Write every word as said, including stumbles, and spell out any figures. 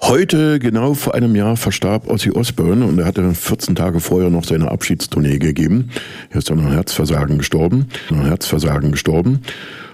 Heute, genau vor einem Jahr, verstarb Ozzy Osbourne und er hatte vierzehn Tage vorher noch seine Abschiedstournee gegeben. Er ist dann an Herzversagen gestorben, an Herzversagen gestorben.